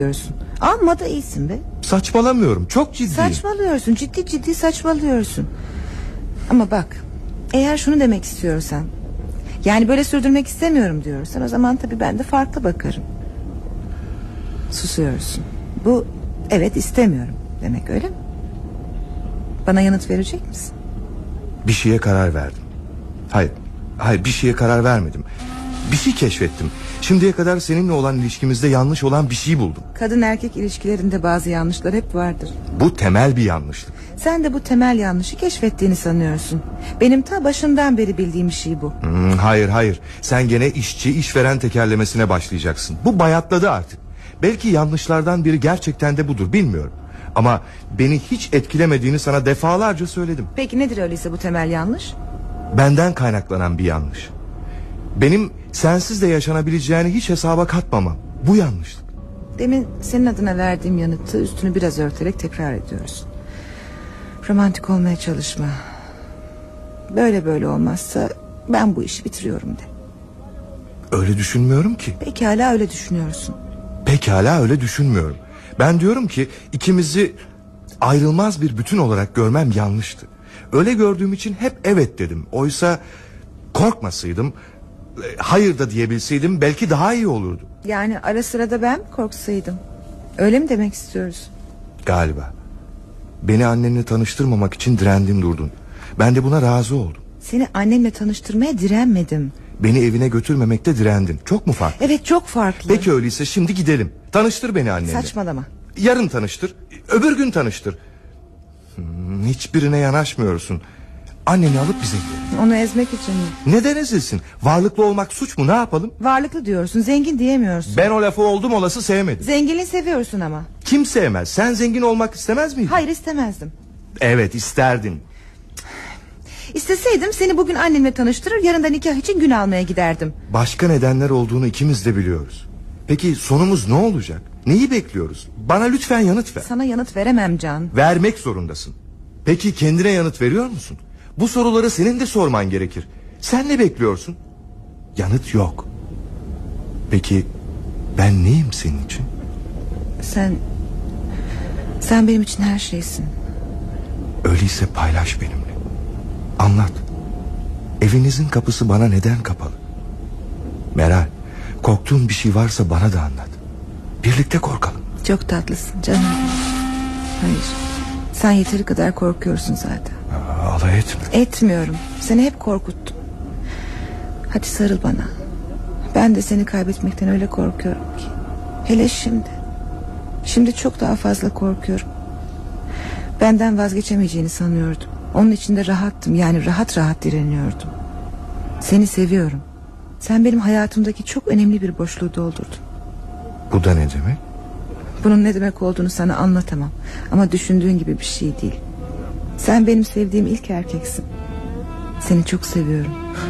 diyorsun. Amma da iyisin be. Saçmalamıyorum, çok ciddiyim. Saçmalıyorsun, ciddi saçmalıyorsun. Ama bak, eğer şunu demek istiyorsan, yani böyle sürdürmek istemiyorum diyorsan, o zaman tabii ben de farklı bakarım. Susuyorsun. Bu evet istemiyorum demek, öyle mi? Bana yanıt verecek misin? Bir şeye karar verdim. Hayır, bir şeye karar vermedim. Bir şey keşfettim. Şimdiye kadar seninle olan ilişkimizde yanlış olan bir şey buldum. Kadın erkek ilişkilerinde bazı yanlışlar hep vardır. Bu temel bir yanlışlık. Sen de bu temel yanlışı keşfettiğini sanıyorsun. Benim ta başından beri bildiğim bir şey bu. Hayır. Sen gene işçi işveren tekerlemesine başlayacaksın. Bu bayatladı artık. Belki yanlışlardan biri gerçekten de budur, bilmiyorum. Ama beni hiç etkilemediğini sana defalarca söyledim. Peki nedir öyleyse bu temel yanlış? Benden kaynaklanan bir yanlış. Benim sensiz de yaşanabileceğini hiç hesaba katmamam. Bu yanlışlık. Demin senin adına verdiğim yanıtı üstünü biraz örterek tekrar ediyorsun. Romantik olmaya çalışma. Böyle olmazsa ben bu işi bitiriyorum de. Öyle düşünmüyorum ki. Pekala öyle düşünüyorsun. Pekala öyle düşünmüyorum. Ben diyorum ki ikimizi ayrılmaz bir bütün olarak görmem yanlıştı. Öyle gördüğüm için hep evet dedim. Oysa korkmasaydım, hayır da diyebilseydim belki daha iyi olurdu. Yani ara sıra da ben mi korksaydım? Öyle mi demek istiyoruz? Galiba. Beni annenle tanıştırmamak için direndin durdun. Ben de buna razı oldum. Seni annemle tanıştırmaya direnmedim. Beni evine götürmemekte direndin. Çok mu farklı? Evet, çok farklı. Peki öyleyse şimdi gidelim. Tanıştır beni annenle. Saçmalama. Yarın tanıştır. Öbür gün tanıştır. Hiçbirine yanaşmıyorsun. Anneni alıp bize gidelim. Onu ezmek için mi? Neden ezilsin? Varlıklı olmak suç mu, ne yapalım? Varlıklı diyorsun, zengin diyemiyorsun. Ben o lafı oldum olası sevmedim. Zenginliği seviyorsun ama. Kim sevmez? Sen zengin olmak istemez miydin? Hayır, istemezdim. Evet, isterdin. İsteseydim seni bugün annemle tanıştırır, yarın da nikah için gün almaya giderdim. Başka nedenler olduğunu ikimiz de biliyoruz. Peki sonumuz ne olacak? Neyi bekliyoruz? Bana lütfen yanıt ver. Sana yanıt veremem Can. Vermek zorundasın. Peki kendine yanıt veriyor musun? Bu soruları senin de sorman gerekir. Sen ne bekliyorsun? Yanıt yok. Peki ben neyim senin için? Sen benim için her şeysin. Öyleyse paylaş benimle. Anlat. Evinizin kapısı bana neden kapalı? Meral, korktuğun bir şey varsa bana da anlat. Birlikte korkalım. Çok tatlısın canım. Hayır, sen yeteri kadar korkuyorsun zaten. Alay etme. Etmiyorum, seni hep korkuttum. Hadi sarıl bana. Ben de seni kaybetmekten öyle korkuyorum ki. Hele şimdi. Şimdi çok daha fazla korkuyorum. Benden vazgeçemeyeceğini sanıyordum. Onun için de rahattım, yani rahat direniyordum. Seni seviyorum. Sen benim hayatımdaki çok önemli bir boşluğu doldurdun. Bu da ne demek? Bunun ne demek olduğunu sana anlatamam. Ama düşündüğün gibi bir şey değil. Sen benim sevdiğim ilk erkeksin. Seni çok seviyorum.